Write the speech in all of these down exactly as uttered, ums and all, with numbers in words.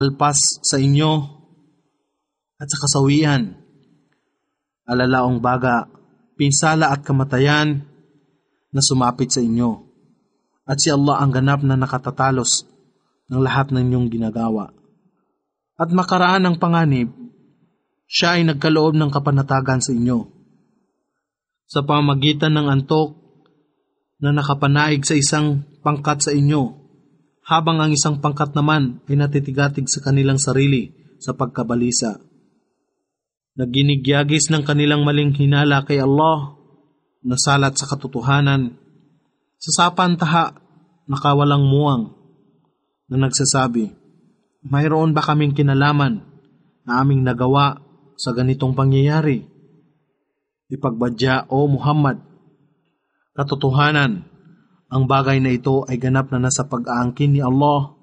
alpas sa inyo at sa kasawian, alalaong baga, pinsala at kamatayan na sumapit sa inyo. At si Allah ang ganap na nakatatalos ng lahat ng inyong ginagawa. At makaraan ng panganib, siya ay nagkaloob ng kapanatagan sa inyo. Sa pamagitan ng antok na nakapanaig sa isang pangkat sa inyo, habang ang isang pangkat naman ay natitigatig sa kanilang sarili sa pagkabalisa. Naginigyagis ng kanilang maling hinala kay Allah, nasalat sa katotohanan, sa sapantaha, nakawalang muwang, na nagsasabi, mayroon ba kaming kinalaman na aming nagawa sa ganitong pangyayari? Ipagbadya, O Muhammad, katotohanan, ang bagay na ito ay ganap na nasa pag-aangkin ni Allah.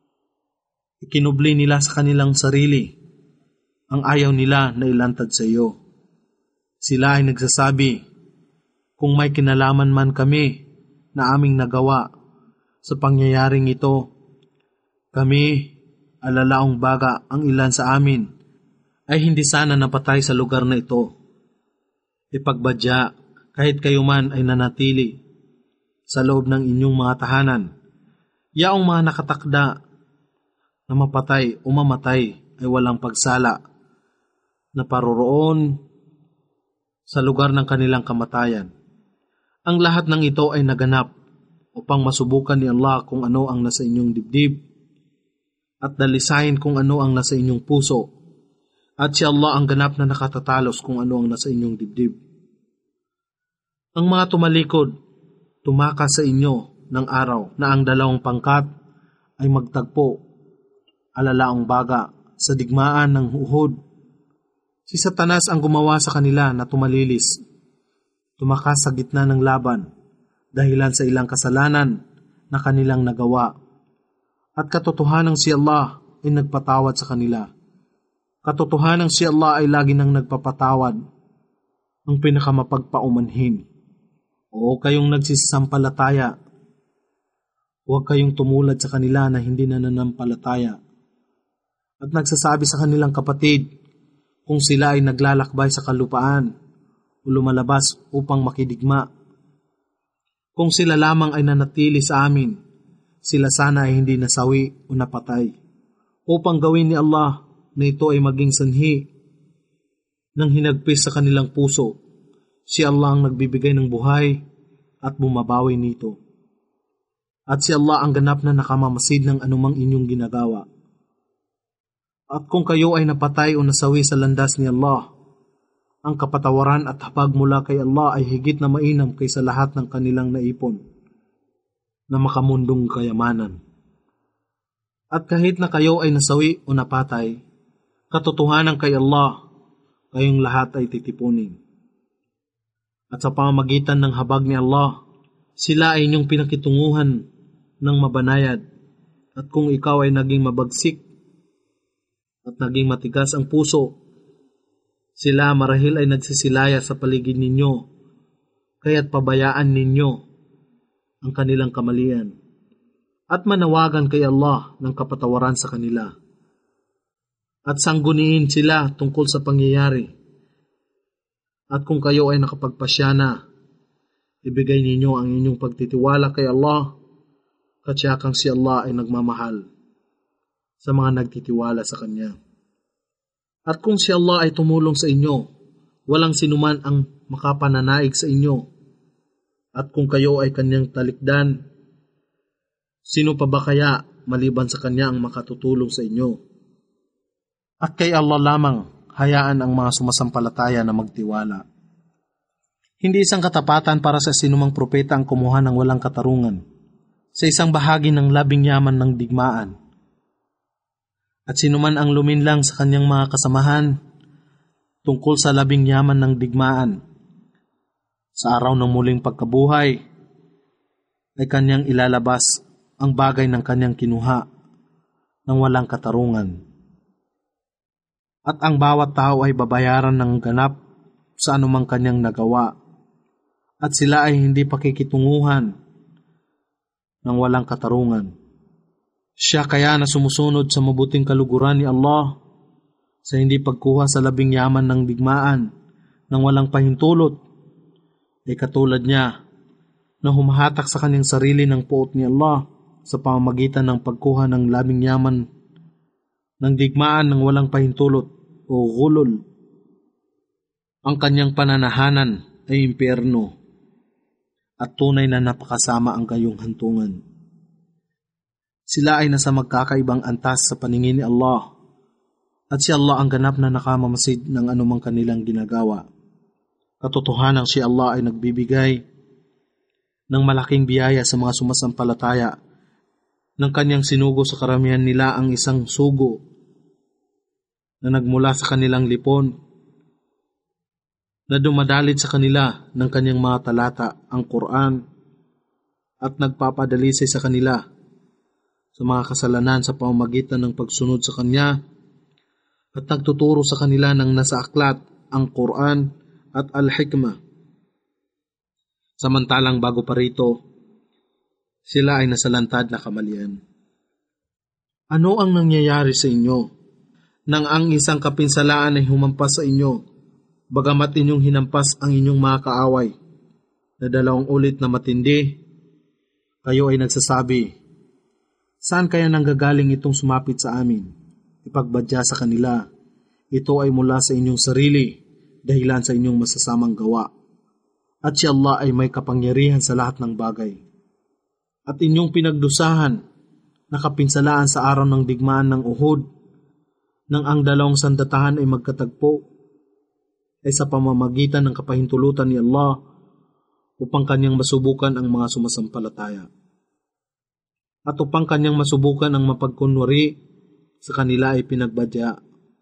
Ikinubli nila sa kanilang sarili ang ayaw nila na ilantad sa iyo. Sila ay nagsasabi, kung may kinalaman man kami na aming nagawa sa pangyayaring ito, kami, alalaong baga ang ilan sa amin, ay hindi sana napatay sa lugar na ito. Ipagbadya, kahit kayo man ay nanatili sa loob ng inyong mga tahanan, yaong mga nakatakda na mapatay o mamatay ay walang pagsala na paroroon sa lugar ng kanilang kamatayan. Ang lahat ng ito ay naganap upang masubukan ni Allah kung ano ang nasa inyong dibdib at dalisayin kung ano ang nasa inyong puso, at si Allah ang ganap na nakatatalos kung ano ang nasa inyong dibdib. Ang mga tumalikod, tumakas sa inyo ng araw na ang dalawang pangkat ay magtagpo, alalaong baga, sa digmaan ng Uhud. Si Satanas ang gumawa sa kanila na tumalilis, tumakas sa gitna ng laban, dahilan sa ilang kasalanan na kanilang nagawa. At katotohanang si Allah ay nagpatawad sa kanila. Katotohanang si Allah ay lagi nang nagpapatawad, ang pinakamapagpaumanhin. O kayong nagsisampalataya, huwag kayong tumulad sa kanila na hindi nananampalataya. At nagsasabi sa kanilang kapatid, kung sila ay naglalakbay sa kalupaan o lumalabas upang makidigma, kung sila lamang ay nanatili sa amin, sila sana ay hindi nasawi o napatay, upang gawin ni Allah na ito ay maging sanhi ng hinagpis sa kanilang puso. Si Allah ang nagbibigay ng buhay at bumabawi nito. At si Allah ang ganap na nakamamasid ng anumang inyong ginagawa. At kung kayo ay napatay o nasawi sa landas ni Allah, ang kapatawaran at hapag mula kay Allah ay higit na mainam kaysa lahat ng kanilang naipon na makamundong kayamanan. At kahit na kayo ay nasawi o napatay, katotohanan kay Allah, kayong lahat ay titipunin. At sa pamamagitan ng habag ni Allah, sila ay inyong pinakitunguhan ng mabanayad. At kung ikaw ay naging mabagsik at naging matigas ang puso, sila marahil ay nagsisilaya sa paligid ninyo, kaya't pabayaan ninyo ang kanilang kamalian at manawagan kay Allah ng kapatawaran sa kanila. At sangguniin sila tungkol sa pangyayari. At kung kayo ay nakapagpasya na, ibigay ninyo ang inyong pagtitiwala kay Allah, katsiyakang si Allah ay nagmamahal sa mga nagtitiwala sa Kanya. At kung si Allah ay tumulong sa inyo, walang sinuman ang makapananaig sa inyo. At kung kayo ay Kanyang talikdan, sino pa ba kaya maliban sa Kanya ang makatutulong sa inyo? At kay Allah lamang, hayaan ang mga sumasampalataya na magtiwala. Hindi isang katapatan para sa sinumang propeta ang kumuha ng walang katarungan sa isang bahagi ng labing yaman ng digmaan. At sinuman ang luminlang sa kanyang mga kasamahan tungkol sa labing yaman ng digmaan, sa araw ng muling pagkabuhay, ay kanyang ilalabas ang bagay ng kanyang kinuha ng walang katarungan. At ang bawat tao ay babayaran ng ganap sa anumang kanyang nagawa. At sila ay hindi pakikitunguhan ng walang katarungan. Siya kaya na sumusunod sa mabuting kaluguran ni Allah sa hindi pagkuha sa labing yaman ng digmaan nang walang pahintulot, ay katulad niya na humahatak sa kanyang sarili ng puot ni Allah sa pamamagitan ng pagkuha ng labing yaman ng digmaan ng walang pahintulot o gulol. Ang kanyang pananahanan ay impyerno at tunay na napakasama ang kayong hantungan. Sila ay nasa magkakaibang antas sa paningin ni Allah at si Allah ang ganap na nakamamasid ng anumang kanilang ginagawa. Katotohanan si Allah ay nagbibigay ng malaking biyaya sa mga sumasampalataya ng kanyang sinugo sa karamihan nila ang isang sugo na nagmula sa kanilang lipon na dumadalit sa kanila ng kanyang mga talata, ang Quran, at nagpapadalisay sa kanila sa mga kasalanan sa pamamagitan ng pagsunod sa kanya at nagtuturo sa kanila ng nasa aklat, ang Quran at Al-Hikmah. Samantalang bago pa rito, sila ay nasalantad na kamalian. Ano ang nangyayari sa inyo nang ang isang kapinsalaan ay humampas sa inyo, bagamat inyong hinampas ang inyong mga kaaway na dalawang ulit na matindi? Kayo ay nagsasabi, saan kaya nanggagaling itong sumapit sa amin? Ipagbadya sa kanila, ito ay mula sa inyong sarili, dahilan sa inyong masasamang gawa. At si Allah ay may kapangyarihan sa lahat ng bagay. At inyong pinagdusahan, nakapinsalaan sa araw ng digmaan ng Uhud, nang ang dalawang sandatahan ay magkatagpo, ay sa pamamagitan ng kapahintulutan ni Allah upang kanyang masubukan ang mga sumasampalataya. At upang kanyang masubukan ang mapagkunwari sa kanila ay pinagbadya.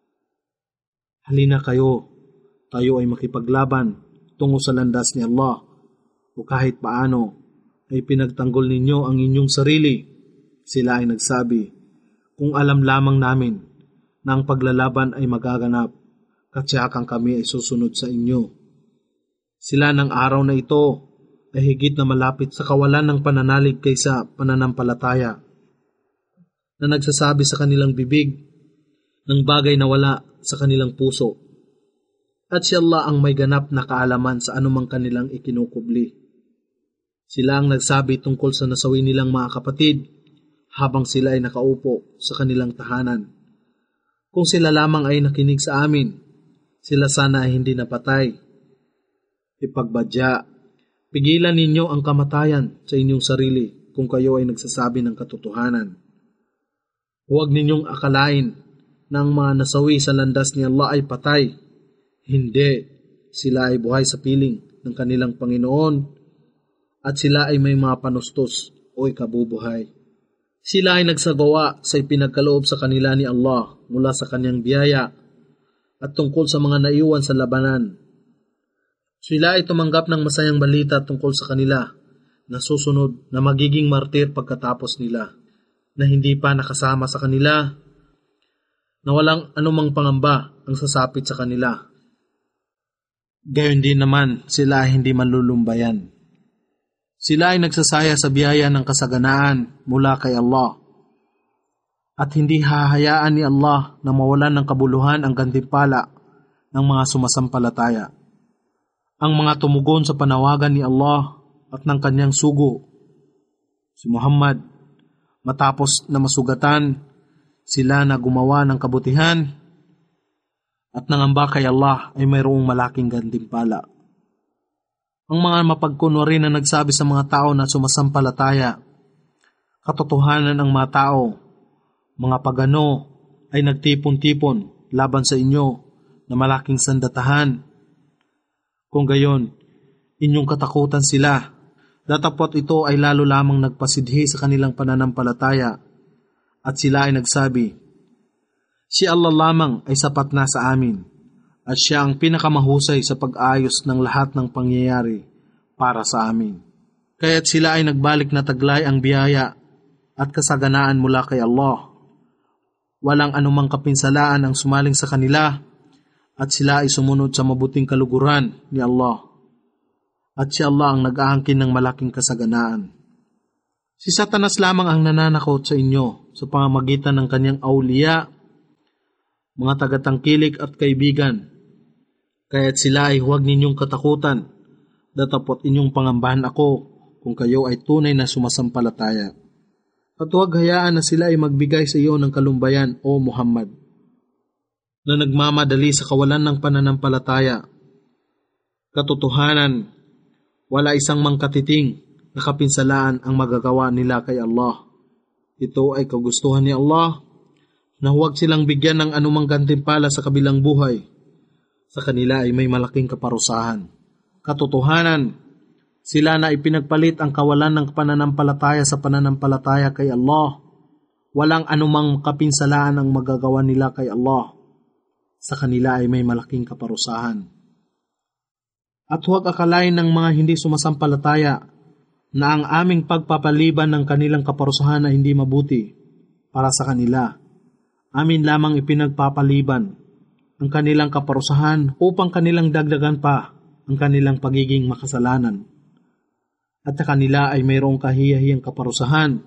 Halina kayo, tayo ay makipaglaban tungo sa landas ni Allah, o kahit paano ay pinagtanggol ninyo ang inyong sarili. Sila ay nagsabi, kung alam lamang namin na ang paglalaban ay magaganap, katsiyakang kami ay susunod sa inyo. Sila ng araw na ito ay higit na malapit sa kawalan ng pananalig kaysa pananampalataya, na nagsasabi sa kanilang bibig ng bagay na wala sa kanilang puso. At si Allah ang may ganap na kaalaman sa anumang kanilang ikinukubli. Sila ang nagsabi tungkol sa nasawi nilang mga kapatid habang sila ay nakaupo sa kanilang tahanan. Kung sila lamang ay nakinig sa amin, sila sana ay hindi napatay. Ipagbadya, pigilan ninyo ang kamatayan sa inyong sarili kung kayo ay nagsasabi ng katotohanan. Huwag ninyong akalain na ang mga nasawi sa landas ni Allah ay patay. Hindi, sila ay buhay sa piling ng kanilang Panginoon at sila ay may mga panustos o ikabubuhay. Sila ay nagsagawa sa ipinagkaloob sa kanila ni Allah mula sa kanyang biyaya at tungkol sa mga naiwan sa labanan. Sila ay tumanggap ng masayang balita tungkol sa kanila na susunod na magiging martir pagkatapos nila, na hindi pa nakasama sa kanila, na walang anumang pangamba ang sasapit sa kanila. Gayon din naman, sila ay hindi malulumbayan. Sila ay nagsasaya sa biyaya ng kasaganaan mula kay Allah. At hindi hahayaan ni Allah na mawalan ng kabuluhan ang gantimpala ng mga sumasampalataya. Ang mga tumugon sa panawagan ni Allah at ng kanyang sugo, si Muhammad, matapos na masugatan sila na gumawa ng kabutihan at nangamba kay Allah ay mayroong malaking gantimpala. Ang mga mapagkunwari na nagsabi sa mga tao na sumasampalataya, katotohanan ang mga tao, mga pagano ay nagtipon-tipon laban sa inyo na malaking sandatahan. Kung gayon, inyong katakutan sila, datapot ito ay lalo lamang nagpasidhi sa kanilang pananampalataya at sila ay nagsabi, si Allah lamang ay sapat na sa amin at siya ang pinakamahusay sa pag-ayos ng lahat ng pangyayari para sa amin. Kaya't sila ay nagbalik na taglay ang biyaya at kasaganaan mula kay Allah. Walang anumang kapinsalaan ang sumaling sa kanila at sila ay sumunod sa mabuting kaluguran ni Allah. At si Allah ang nag-aangkin ng malaking kasaganaan. Si Satanas lamang ang nananakot sa inyo sa pamamagitan ng kanyang awliya, mga tagatangkilik at kaibigan. Kaya't sila ay huwag ninyong katakutan, datapot inyong pangambahan ako kung kayo ay tunay na sumasampalataya. At huwag hayaan na sila ay magbigay sa iyo ng kalumbayan, O Muhammad, na nagmamadali sa kawalan ng pananampalataya. Katotohanan, wala isang mangkatiting na kapinsalaan ang magagawa nila kay Allah. Ito ay kagustuhan ni Allah na huwag silang bigyan ng anumang gantimpala sa kabilang buhay. Sa kanila ay may malaking kaparusahan. Katotohanan, sila na ipinagpalit ang kawalan ng pananampalataya sa pananampalataya kay Allah. Walang anumang kapinsalaan ang magagawa nila kay Allah. Sa kanila ay may malaking kaparusahan. At huwag akalain ng mga hindi sumasampalataya na ang aming pagpapaliban ng kanilang kaparusahan ay hindi mabuti para sa kanila. Amin lamang ipinagpapaliban ang kanilang kaparusahan upang kanilang dagdagan pa ang kanilang pagiging makasalanan. At sa kanila ay mayroong kahiyahiyang kaparusahan.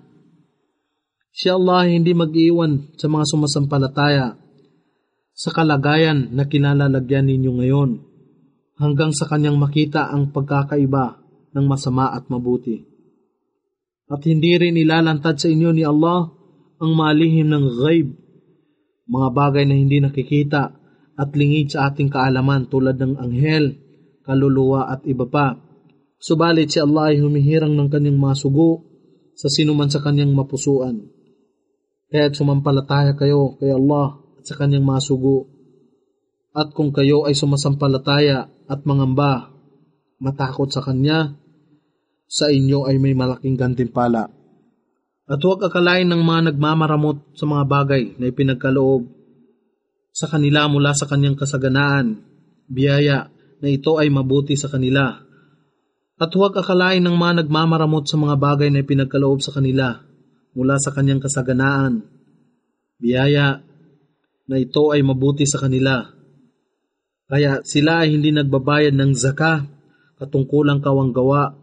Si Allah ay hindi mag-iwan sa mga sumasampalataya sa kalagayan na kinalalagyan ninyo ngayon, hanggang sa kanyang makita ang pagkakaiba ng masama at mabuti. At hindi rin ilalantad sa inyo ni Allah ang malihim ng ghaib, mga bagay na hindi nakikita at lingid sa ating kaalaman tulad ng anghel, kaluluwa at iba pa. Subalit si Allah ay humihirang ng kanyang mga sugo sa sinuman sa kanyang mapusuan. Kaya't sumampalataya kayo kay Allah at sa kanyang mga sugo. At kung kayo ay sumasampalataya at mangamba, matakot sa Kanya, sa inyo ay may malaking gantimpala. At huwag akalain ng mga nagmamaramot sa mga bagay na ipinagkaloob sa kanila mula sa Kanyang kasaganaan, biyaya na ito ay mabuti sa kanila. At huwag akalain ng mga nagmamaramot sa mga bagay na ipinagkaloob sa kanila mula sa Kanyang kasaganaan, biyaya na ito ay mabuti sa kanila. Kaya sila ay hindi nagbabayad ng zaka, katungkulang kawanggawa.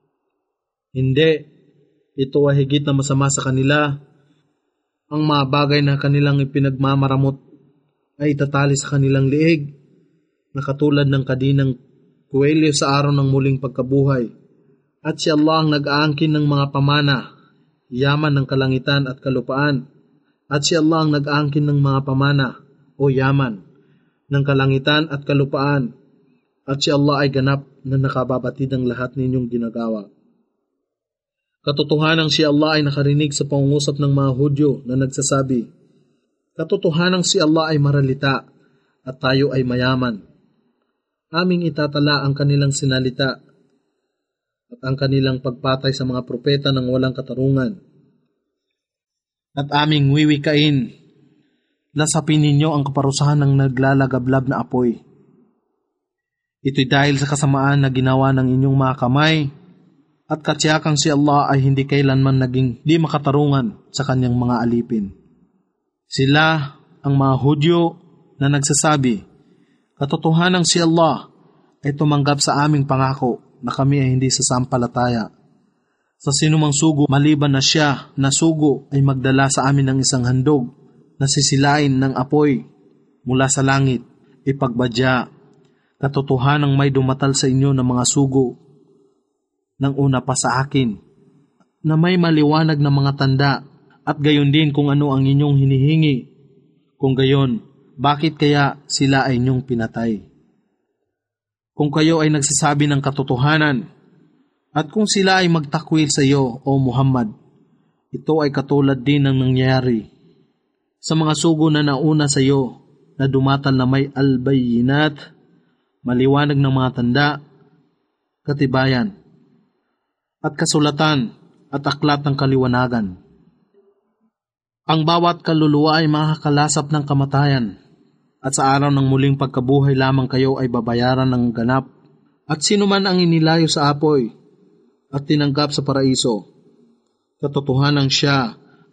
Hindi, ito ay higit na masama sa kanila. Ang mga bagay na kanilang ipinagmamaramot ay itatali sa kanilang liig, na katulad ng kadinang kuwelyo sa araw ng muling pagkabuhay. At si Allah ang nag-aangkin ng mga pamana, yaman ng kalangitan at kalupaan. At si Allah ang nag-aangkin ng mga pamana o yaman ng kalangitan at kalupaan, at si Allah ay ganap na nakababatid ang lahat ninyong ginagawa. Katotohanang si Allah ay nakarinig sa pangungusap ng mga Hudyo na nagsasabi, katotohanang si Allah ay maralita at tayo ay mayaman. Aming itatala ang kanilang sinalita at ang kanilang pagpatay sa mga propeta ng walang katarungan. At aming wiwikain, lasapin ninyo ang kaparusahan ng naglalagablab na apoy. Ito'y dahil sa kasamaan na ginawa ng inyong mga kamay, at katsiyakang si Allah ay hindi kailanman naging di makatarungan sa kanyang mga alipin. Sila ang mga Hudyo na nagsasabi, katotohanang si Allah ay tumanggap sa aming pangako na kami ay hindi sasampalataya. Sa sinumang sugo maliban na siya na sugo ay magdala sa amin ng isang handog na sisilain ng apoy mula sa langit, ipagbadya. Katotohanang may dumatal sa inyo ng mga sugo ng una pa sa akin, na may maliwanag na mga tanda, at gayon din kung ano ang inyong hinihingi. Kung gayon, bakit kaya sila ay inyong pinatay? Kung kayo ay nagsasabi ng katotohanan, at kung sila ay magtakwil sa iyo, O Muhammad, ito ay katulad din ng nangyari sa mga sugo na nauna sa iyo na dumatal na may albayinat, maliwanag ng mga tanda, katibayan, at kasulatan at aklat ng kaliwanagan. Ang bawat kaluluwa ay makakalasap ng kamatayan, at sa araw ng muling pagkabuhay lamang kayo ay babayaran ng ganap. At sino man ang inilayo sa apoy at tinanggap sa paraiso, katotohanan siya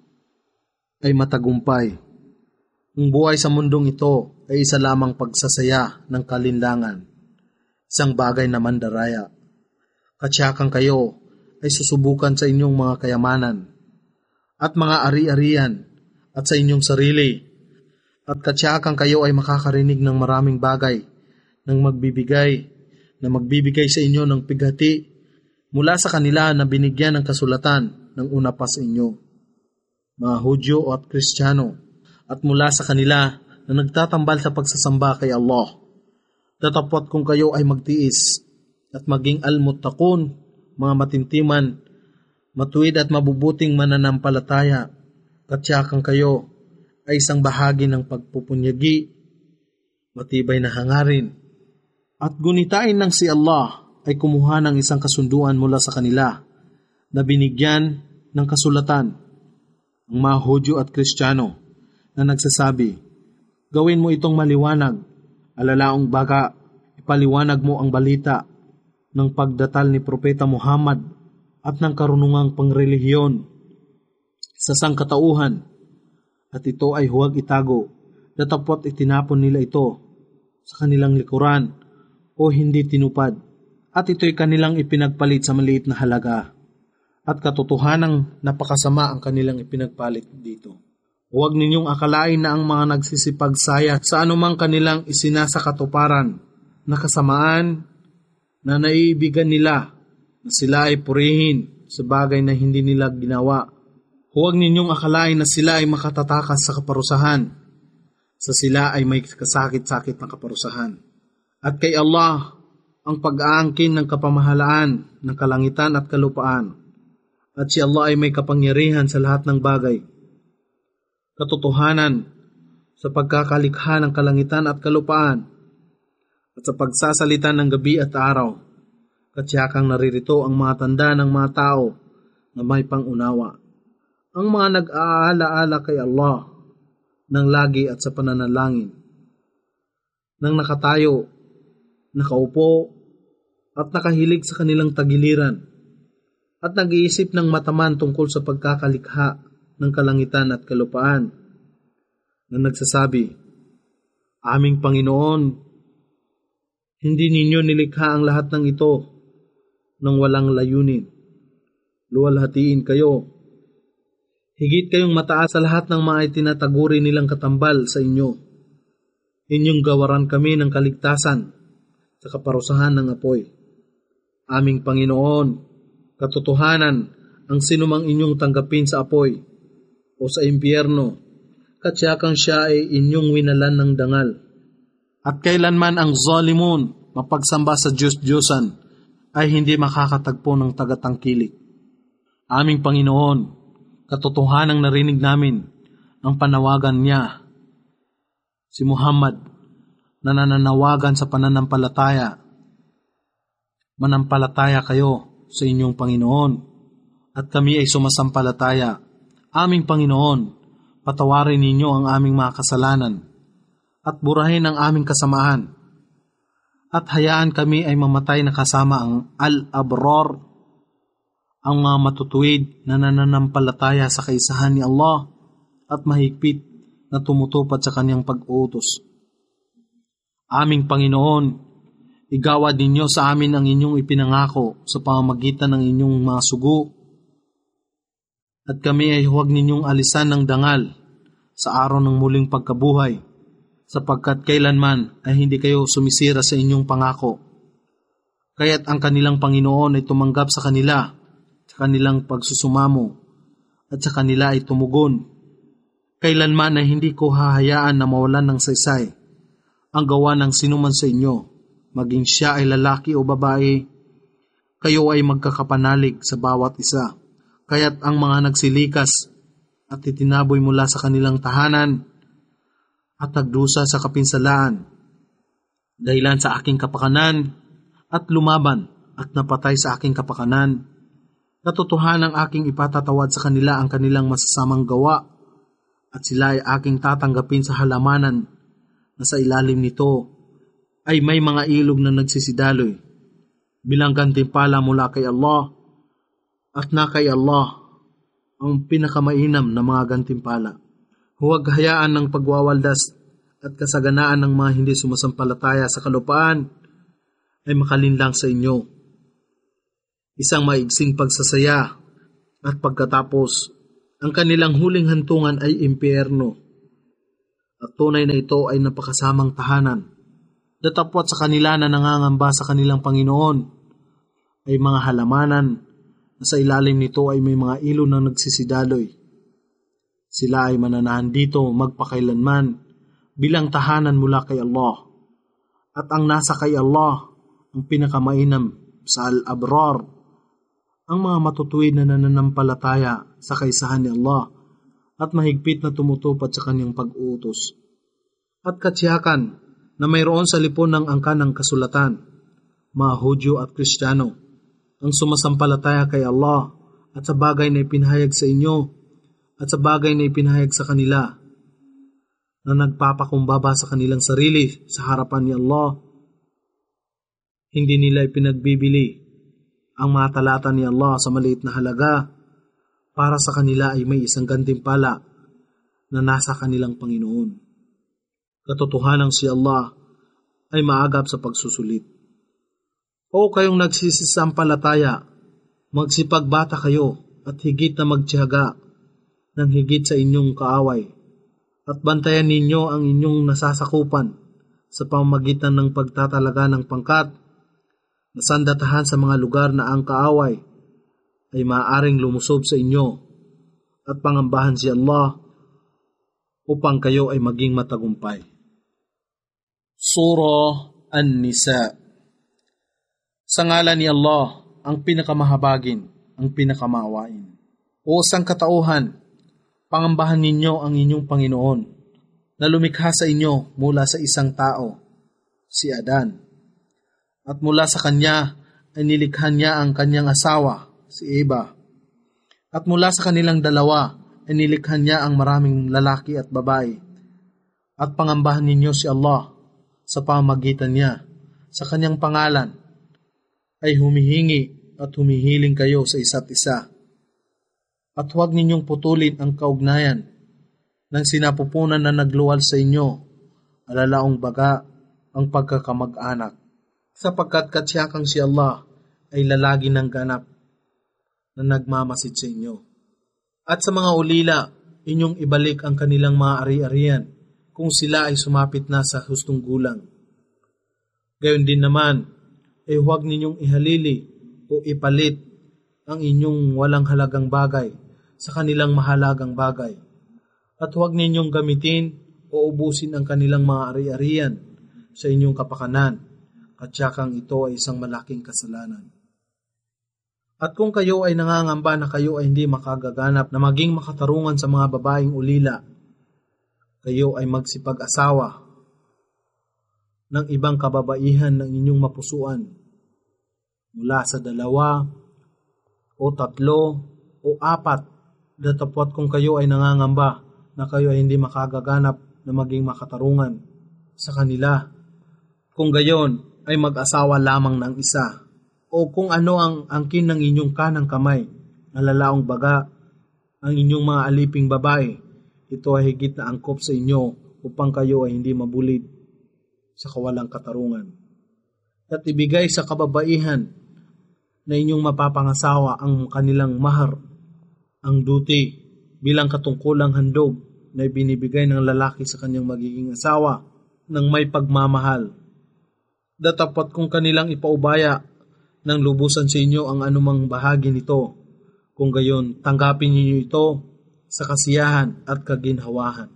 ay matagumpay. Ang buhay sa mundong ito ay isa lamang pagsasaya ng kalinlangan, isang bagay na mandaraya. Katsyakan kayo ay susubukan sa inyong mga kayamanan, at mga ari-arian at sa inyong sarili. At katsyakan kayo ay makakarinig ng maraming bagay ng magbibigay, na magbibigay sa inyo ng pighati mula sa kanila na binigyan ng kasulatan ng una pa sa inyo, mga Hudyo at Kristiyano, at mula sa kanila na nagtatambal sa pagsasamba kay Allah. Datapwat kung kayo ay magtiis at maging almuttaqun, mga matintiman, matuwid at mabubuting mananampalataya, katsyakan kayo ay isang bahagi ng pagpupunyagi, matibay na hangarin. At gunitain ng si Allah ay kumuha ng isang kasunduan mula sa kanila na binigyan ng kasulatan, ang mga Hudyo at Kristiyano, na nagsasabi, gawin mo itong maliwanag, alalaong baga, ipaliwanag mo ang balita ng pagdatal ni Propeta Muhammad at ng karunungang pangrelihiyon sa sangkatauhan, at ito ay huwag itago, datapwat itinapon nila ito sa kanilang likuran o hindi tinupad, at ito'y kanilang ipinagpalit sa maliit na halaga, at katotohanang napakasama ang kanilang ipinagpalit dito. Huwag ninyong akalain na ang mga nagsisipagsaya sa anumang kanilang isinasakatuparan na kasamaan na naiibigan nila na sila ay purihin sa bagay na hindi nila ginawa. Huwag ninyong akalain na sila ay makatatakas sa kaparusahan, sa sila ay may kasakit-sakit na kaparusahan. At kay Allah ang pag-aangkin ng kapamahalaan ng kalangitan at kalupaan, at si Allah ay may kapangyarihan sa lahat ng bagay. Katotohanan sa pagkakalikha ng kalangitan at kalupaan, at sa pagsasalita ng gabi at araw, katsiyakang naririto ang mga tanda ng mga tao na may pangunawa. Ang mga nag-aala-ala kay Allah ng lagi at sa pananalangin, nang nakatayo, nakaupo, at nakahilig sa kanilang tagiliran, at nag-iisip ng mataman tungkol sa pagkakalikha ng kalangitan at kalupaan, na nagsasabi, aming Panginoon, hindi ninyo nilikha ang lahat ng ito nang walang layunin. Luwalhatiin kayo. Higit kayong mataas sa lahat ng mga itinataguri nilang katambal sa inyo. Inyong gawaran kami ng kaligtasan sa kaparusahan ng apoy. Aming Panginoon, katotohanan, ang sinumang inyong tanggapin sa apoy o sa impyerno, katsiyakang siya ay inyong winalan ng dangal. At kailanman ang zalimun, mapagsamba sa Diyos-Diyosan, ay hindi makakatagpo ng tagatangkilik. Aming Panginoon, katotohanang narinig namin ang panawagan niya, si Muhammad, na nananawagan sa pananampalataya. Manampalataya kayo sa inyong Panginoon, at kami ay sumasampalataya. Aming Panginoon, patawarin ninyo ang aming mga kasalanan, at burahin ang aming kasamaan, at hayaan kami ay mamatay na kasama ang al-abrar, ang mga matutuwid na nananampalataya sa kaisahan ni Allah at mahigpit na tumutupad sa kanyang pag-uutos. Aming Panginoon, igawad ninyo sa amin ang inyong ipinangako sa pamamagitan ng inyong mga sugo, at kami ay huwag ninyong alisan ng dangal sa araw ng muling pagkabuhay, sapagkat kailanman ay hindi kayo sumisira sa inyong pangako. Kaya't ang kanilang Panginoon ay tumanggap sa kanila, sa kanilang pagsusumamo, at sa kanila ay tumugon. Kailanman ay hindi ko hahayaan na mawalan ng saysay ang gawa ng sinuman sa inyo, maging siya ay lalaki o babae. Kayo ay magkakapanalig sa bawat isa. Kaya't ang mga nagsilikas at itinaboy mula sa kanilang tahanan at nagdusa sa kapinsalaan, dahilan sa aking kapakanan, at lumaban at napatay sa aking kapakanan, katotohanang aking ipatatawad sa kanila ang kanilang masasamang gawa, at sila ay aking tatanggapin sa halamanan na sa ilalim nito ay may mga ilog na nagsisidaloy, bilang gantimpala mula kay Allah, at na kay Allah ang pinakamainam na mga gantimpala. Huwag hayaan ng pagwawaldas at kasaganaan ng mga hindi sumasampalataya sa kalupaan ay makalinlang sa inyo. Isang maigsing pagsasaya, at pagkatapos Ang kanilang huling hantungan ay impyerno, at tunay na ito ay napakasamang tahanan. Datapwat sa kanila na nangangamba sa kanilang Panginoon ay mga halamanan na sa ilalim nito ay may mga ilog na nagsisidaloy. Sila ay mananahan dito magpakailanman bilang tahanan mula kay Allah. At ang nasa kay Allah, ang pinakamainam sa al-abrar, ang mga matutuwid na nananampalataya sa kaisahan ni Allah at mahigpit na tumutupad sa kanyang pag-uutos. At katsiyakan na mayroon sa lipon ng angkan ng kasulatan, mga Hudyo at Kristiyano, ang sumasampalataya kay Allah at sa bagay na ipinahayag sa inyo at sa bagay na ipinahayag sa kanila, na nagpapakumbaba sa kanilang sarili sa harapan ni Allah. Hindi nila ipinagbibili ang mga talata ni Allah sa maliit na halaga. Para sa kanila ay may isang gantimpala na nasa kanilang Panginoon. Katotohanan si Allah ay maagap sa pagsusulit. O kayong nagsisisampalataya, magsipagbata kayo at higit na magtiyaga ng higit sa inyong kaaway, at bantayan ninyo ang inyong nasasakupan sa pamamagitan ng pagtatalaga ng pangkat na sandatahan sa mga lugar na ang kaaway ay maaaring lumusob sa inyo, at pangambahan si Allah upang kayo ay maging matagumpay. Surah An-Nisa. Sa ngalan ni Allah, ang pinakamahabagin, ang pinakamaawain. O sangkatauhan, pangambahan ninyo ang inyong Panginoon na lumikha sa inyo mula sa isang tao, si Adan. At mula sa kanya ay nilikha niya ang kanyang asawa, si Eva. At mula sa kanilang dalawa ay nilikha niya ang maraming lalaki at babae. At pangambahan ninyo si Allah sa pamamagitan niya. Sa kanyang pangalan ay humihingi at humihiling kayo sa isa't isa. At huwag ninyong putulin ang kaugnayan ng sinapupunan na nagluwal sa inyo, alalaong baga ang pagkakamag-anak. Sapagkat katsiyakang si Allah ay lalagi ng ganap na nagmamasid sa inyo. At sa mga ulila, inyong ibalik ang kanilang mga ari-arian kung sila ay sumapit na sa hustong gulang. Gayon din naman, ay huwag ninyong ihalili o ipalit ang inyong walang halagang bagay sa kanilang mahalagang bagay. At huwag ninyong gamitin o ubusin ang kanilang mga ari-arian sa inyong kapakanan, at siyakang ito ay isang malaking kasalanan. At kung kayo ay nangangamba na kayo ay hindi makagaganap na maging makatarungan sa mga babaeng ulila, kayo ay magsipag-asawa ng ibang kababaihan ng inyong mapusuan mula sa dalawa o tatlo o apat, datapwat kung kayo ay nangangamba na kayo ay hindi makagaganap na maging makatarungan sa kanila. Kung gayon ay mag-asawa lamang ng isa, o kung ano ang angkin ng inyong kanang kamay, alalaong baga ang inyong mga aliping babae, ito ay higit na angkop sa inyo upang kayo ay hindi mabulid sa kawalang katarungan. At ibigay sa kababaihan na inyong mapapangasawa ang kanilang mahar, ang duty, bilang katungkulang handog na ibinibigay ng lalaki sa kanyang magiging asawa ng may pagmamahal. Datapwat kung kanilang ipaubaya ng lubusan sa inyo ang anumang bahagi nito, kung gayon tanggapin ninyo ito sa kasiyahan at kaginhawahan.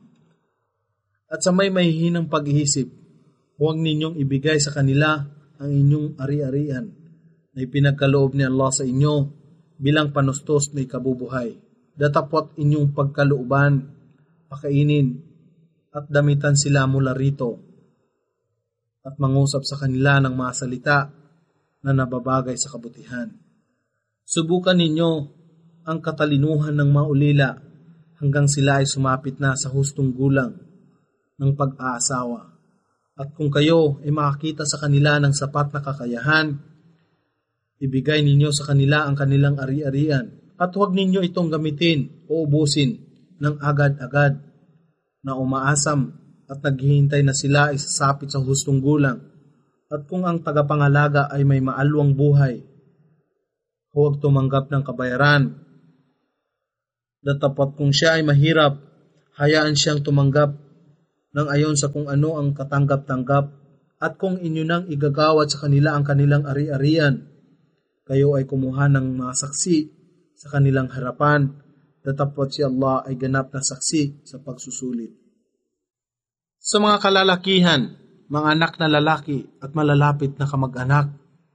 At sa may mahihinang pag-iisip, huwag ninyong ibigay sa kanila ang inyong ari-arian na ipinagkaloob ni Allah sa inyo bilang panustos na ikabubuhay. Datapwat inyong pagkalooban, pakainin at damitan sila mula rito, at mangusap sa kanila ng mga salita na nababagay sa kabutihan. Subukan ninyo ang katalinuhan ng mga ulila hanggang sila ay sumapit na sa hustong gulang ng pag-aasawa. At kung kayo ay makakita sa kanila ng sapat na kakayahan, ibigay ninyo sa kanila ang kanilang ari-arian, at huwag ninyo itong gamitin o ubusin ng agad-agad na umaasam at naghihintay na sila ay sasapit sa hustong gulang. At kung ang tagapangalaga ay may maalwang buhay, huwag tumanggap ng kabayaran Datapwat kung siya ay mahirap, hayaan siyang tumanggap ng ayon sa kung ano ang katanggap-tanggap, at kung inyo nang igagawad sa kanila ang kanilang ari-arian, kayo ay kumuha ng mga saksi sa kanilang harapan, datapwat si Allah ay ganap na saksi sa pagsusulit. Sa mga kalalakihan, mga anak na lalaki at malalapit na kamag-anak,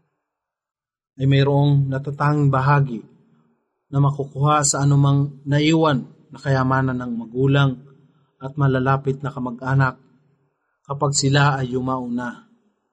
ay mayroong natatanging bahagi na makukuha sa anumang naiwan na kayamanan ng magulang at malalapit na kamag-anak kapag sila ay yumauna.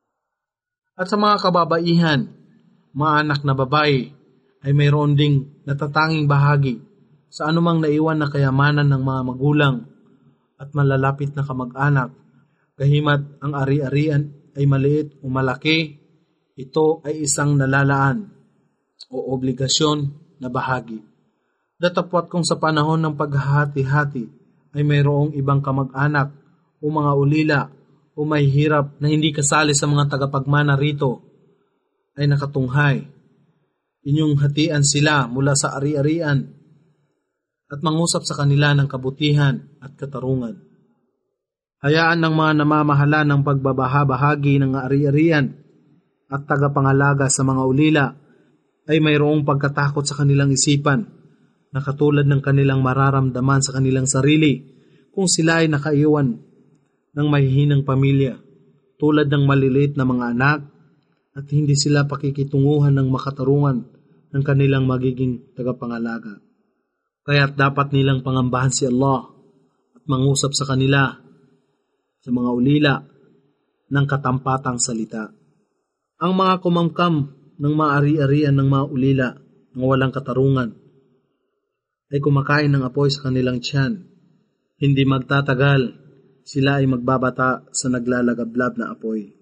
At sa mga kababaihan, mga anak na babae, ay mayroon ding natatanging bahagi sa anumang naiwan na kayamanan ng mga magulang at malalapit na kamag-anak, kahimat ang ari-arian ay maliit o malaki, ito ay isang nalalaan o obligasyon na bahagi. Datapwat kung sa panahon ng paghahati-hati ay mayroong ibang kamag-anak o mga ulila o may hirap na hindi kasali sa mga tagapagmana rito, ay nakatunghay. Inyong hatian sila mula sa ari-arian at mangusap sa kanila ng kabutihan at katarungan. Hayaan ng mga namamahala ng pagbabahabahagi ng ari-arian at tagapangalaga sa mga ulila ay mayroong pagkatakot sa kanilang isipan na katulad ng kanilang mararamdaman sa kanilang sarili kung sila ay nakaiwan ng mahihinang pamilya, tulad ng maliliit na mga anak, at hindi sila pakikitunguhan ng makatarungan ng kanilang magiging tagapangalaga. Kaya't dapat nilang pangambahan si Allah at mangusap sa kanila sa mga ulila ng katampatang salita. Ang mga kumamkam ng mga ari-arian ng mga ulila ng walang katarungan ay kumakain ng apoy sa kanilang tiyan. Hindi magtatagal, sila ay magbabata sa naglalagablab na apoy.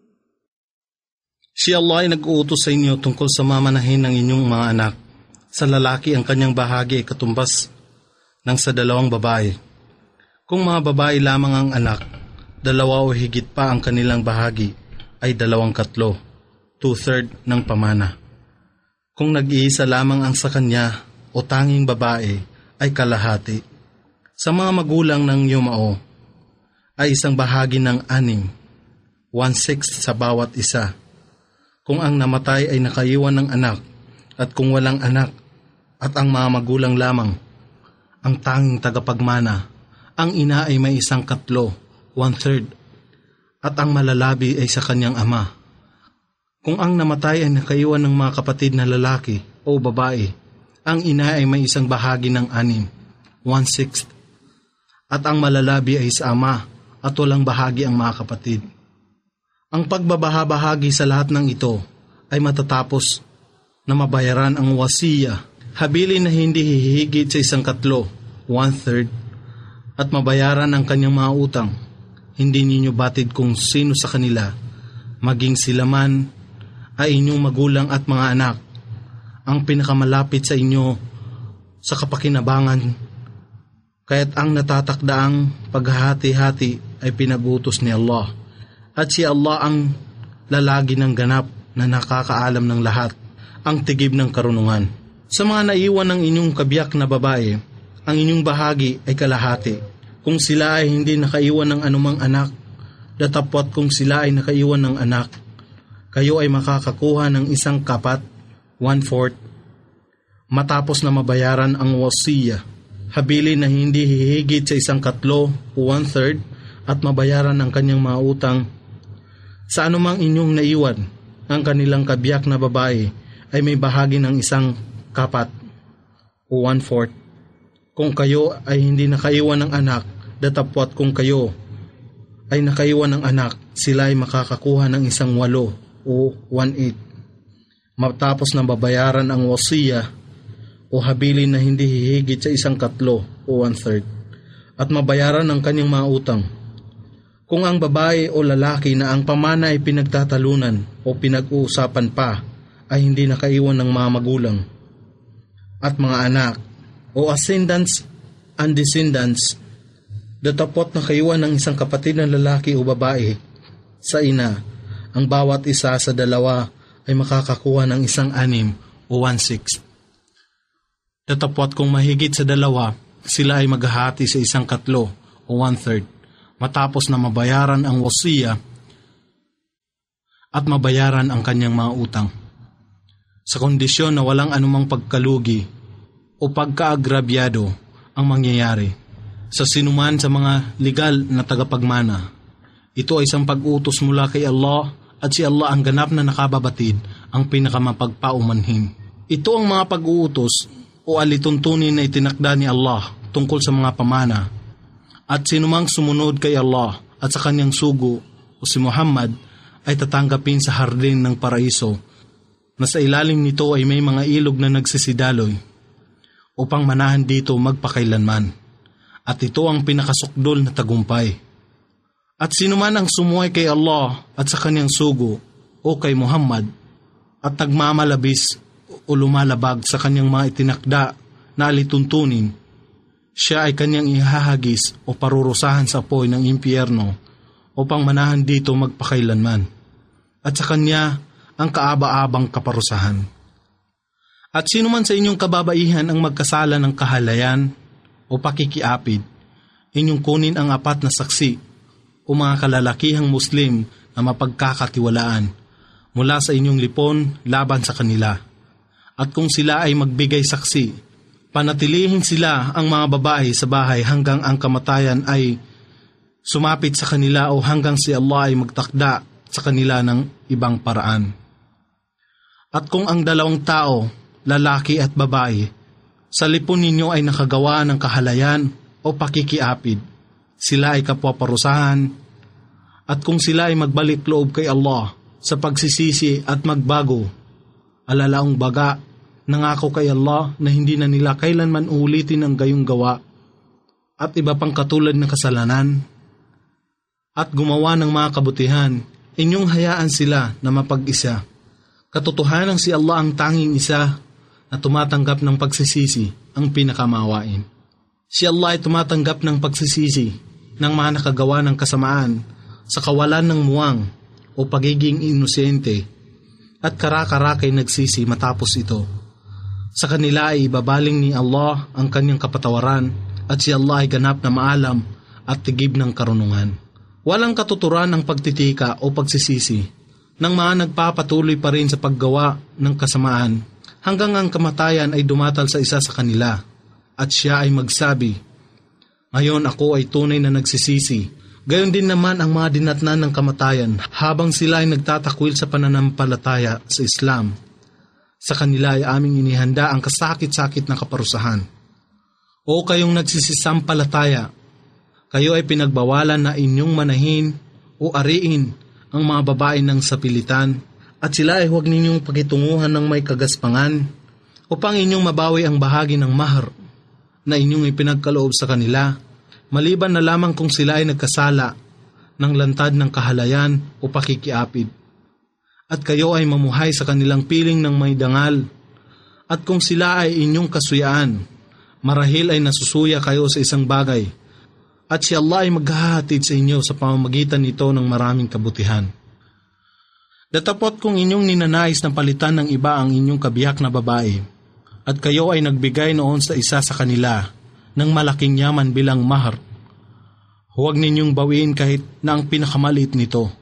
Si Allah ay nag-uutos sa inyo tungkol sa mamanahin ng inyong mga anak. Sa lalaki ang kanyang bahagi ay katumbas ng sa dalawang babae. Kung mga babae lamang ang anak, dalawa o higit pa ang kanilang bahagi ay dalawang katlo, two-third ng pamana. Kung nag-iisa lamang ang sa kanya o tanging babae ay kalahati. Sa mga magulang ng yumao ay isang bahagi ng anim, one-sixth sa bawat isa. Kung ang namatay ay nakaiwan ng anak at kung walang anak at ang mga magulang lamang ang tanging tagapagmana, ang ina ay may isang katlo, one-third, at ang malalabi ay sa kanyang ama. Kung ang namatay ay nakaiwan ng mga kapatid na lalaki o babae, ang ina ay may isang bahagi ng anim, one-sixth, at ang malalabi ay sa ama at walang bahagi ang mga kapatid. Ang pagbabahabahagi sa lahat ng ito ay matatapos na mabayaran ang wasiya, habilin na hindi hihigit sa isang katlo, one-third, at mabayaran ang kanyang mga utang. Hindi ninyo batid kung sino sa kanila, maging sila man ay inyong magulang at mga anak, ang pinakamalapit sa inyo sa kapakinabangan, kaya't ang natatakdaang paghahati-hati ay pinag-utos ni Allah. At si Allah ang lalagi ng ganap na nakakaalam ng lahat, ang tigib ng karunungan. Sa mga naiwan ng inyong kabiyak na babae, ang inyong bahagi ay kalahati. Kung sila ay hindi nakaiwan ng anumang anak, datapwat kung sila ay nakaiwan ng anak, kayo ay makakakuha ng isang kapat, one-fourth, matapos na mabayaran ang wasiya, habilin na hindi hihigit sa isang katlo o one-third, at mabayaran ang kanyang mga utang. Sa anumang inyong naiwan, ang kanilang kabiyak na babae ay may bahagi ng isang kapat o one-fourth. Kung kayo ay hindi nakaiwan ng anak, datapwat kung kayo ay nakaiwan ng anak, sila ay makakakuha ng isang walo o one-eighth. Matapos na babayaran ang wasiya o habilin na hindi hihigit sa isang katlo o one-third, at mabayaran ang kanyang mga utang. Kung ang babae o lalaki na ang pamana ay pinagtatalunan o pinag-uusapan pa ay hindi nakaiwan ng mga magulang at mga anak o ascendants and descendants, datapot na kaiwan ng isang kapatid na lalaki o babae sa ina, ang bawat isa sa dalawa ay makakakuha ng isang anim o one-sixth. Datapot kung mahigit sa dalawa sila ay maghahati sa isang katlo o one-third matapos na mabayaran ang wasiya at mabayaran ang kanyang mga utang. Sa kondisyon na walang anumang pagkalugi o pagkaagrabyado ang mangyayari sa sinuman sa mga legal na tagapagmana. Ito ay isang pag-utos mula kay Allah at si Allah ang ganap na nakababatid ang pinakamapagpaumanhin. Ito ang mga pag-uutos o alituntunin na itinakda ni Allah tungkol sa mga pamana at sinumang sumunod kay Allah at sa kanyang sugo o si Muhammad ay tatanggapin sa hardin ng paraiso na sa ilalim nito ay may mga ilog na nagsisidaloy upang manahan dito magpakailanman. At ito ang pinakasukdol na tagumpay. At sino man ang sumuway kay Allah at sa kanyang sugo o kay Muhammad at nagmamalabis o lumalabag sa kanyang mga itinakda na alituntunin, siya ay kanyang ihahagis o parurusahan sa apoy ng impyerno upang manahan dito magpakailanman. At sa kanya ang kaaba-abang kaparusahan. At sino man sa inyong kababaihan ang magkasala ng kahalayan o pakikiapid, inyong kunin ang apat na saksi o mga kalalakihang Muslim na mapagkakatiwalaan mula sa inyong lipon laban sa kanila. At kung sila ay magbigay saksi, panatilihin sila ang mga babae sa bahay hanggang ang kamatayan ay sumapit sa kanila o hanggang si Allah ay magtakda sa kanila ng ibang paraan. At kung ang dalawang tao, lalaki at babae, sa lipon ninyo ay nakagawa ng kahalayan o pakikiapid, sila ay kapwa-parusahan. At kung sila ay magbalik loob kay Allah sa pagsisisi at magbago, alalaong baga, nangako kay Allah na hindi na nila kailanman uulitin ang gayong gawa at iba pang katulad ng kasalanan, at gumawa ng mga kabutihan, inyong hayaan sila na mapag-isa. Katotohanan si Allah ang tanging isa na tumatanggap ng pagsisisi, ang pinakamawain. Si Allah ay tumatanggap ng pagsisisi ng mga nakagawa ng kasamaan sa kawalan ng muwang o pagiging inosente at kara-karakay nagsisi matapos ito. Sa kanila ay ibabaling ni Allah ang kanyang kapatawaran at si Allah ay ganap na maalam at tigib ng karunungan. Walang katuturan ang pagtitika o pagsisisi ng mga nagpapatuloy pa rin sa paggawa ng kasamaan hanggang ang kamatayan ay dumatal sa isa sa kanila at siya ay magsabi, "Ngayon ako ay tunay na nagsisisi." Gayon din naman ang mga dinatnan ng kamatayan habang sila ay nagtatakwil sa pananampalataya sa Islam. Sa kanila ay aming inihanda ang kasakit-sakit na kaparusahan. O kayong nagsisisampalataya, kayo ay pinagbawalan na inyong manahin o ariin ang mga babae ng sapilitan at sila ay huwag ninyong pakitunguhan ng may kagaspangan upang inyong mabawi ang bahagi ng mahar na inyong ipinagkaloob sa kanila, maliban na lamang kung sila ay nagkasala ng lantad ng kahalayan o pakikiapid. At kayo ay mamuhay sa kanilang piling ng may dangal. At kung sila ay inyong kasuyaan, marahil ay nasusuya kayo sa isang bagay. At si Allah ay maghahatid sa inyo sa pamamagitan nito ng maraming kabutihan. Datapot kung inyong ninanais na palitan ng iba ang inyong kabiyak na babae, at kayo ay nagbigay noon sa isa sa kanila ng malaking yaman bilang mahar, huwag ninyong bawiin kahit na ang pinakamaliit nito.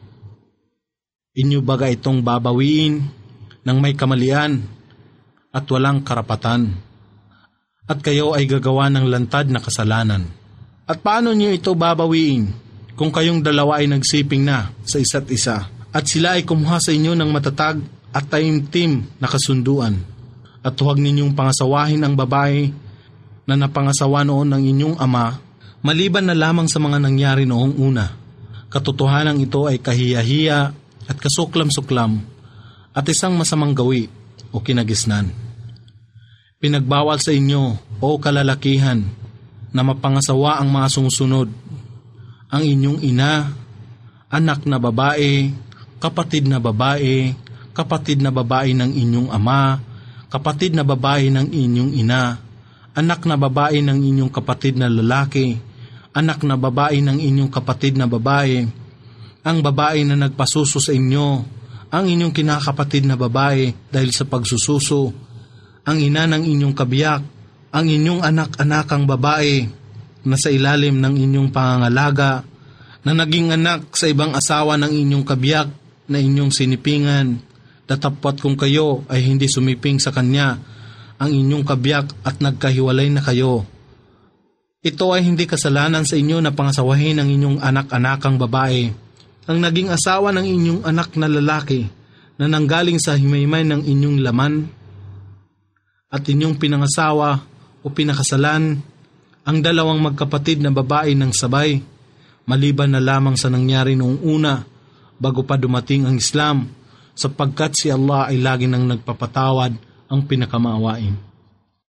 Inyo baga itong babawiin ng may kamalian at walang karapatan, at kayo ay gagawa ng lantad na kasalanan. At paano niyo ito babawiin kung kayong dalawa ay nagsiping na sa isa't isa at sila ay kumuha sa inyo ng matatag at taimtim na kasunduan? At huwag ninyong pangasawahin ang babae na napangasawa noon ng inyong ama, maliban na lamang sa mga nangyari noong una. Katotohanan ito ay kahiya-hiya at kasuklam-suklam at isang masamang gawi o kinagisnan. Pinagbawal sa inyo, o kalalakihan, na mapangasawa ang mga sumusunod, ang inyong ina, anak na babae, kapatid na babae, kapatid na babae ng inyong ama, kapatid na babae ng inyong ina, anak na babae ng inyong kapatid na lalaki, anak na babae ng inyong kapatid na babae, ang babae na nagpasuso sa inyo, ang inyong kinakapatid na babae dahil sa pagsususo, ang ina ng inyong kabiyak, ang inyong anak-anakang babae na sa ilalim ng inyong pangangalaga, na naging anak sa ibang asawa ng inyong kabiyak na inyong sinipingan, datapwat kung kayo ay hindi sumiping sa kanya, ang inyong kabiyak at nagkahiwalay na kayo. Ito ay hindi kasalanan sa inyo na pangasawahin ang inyong anak-anakang babae, ang naging asawa ng inyong anak na lalaki, na nanggaling sa himaymay ng inyong laman, at inyong pinangasawa o pinakasalan ang dalawang magkapatid na babae ng sabay, maliban na lamang sa nangyari noong una, bago pa dumating ang Islam, sapagkat si Allah ay lagi nang nagpapatawad, ang pinakamaawain.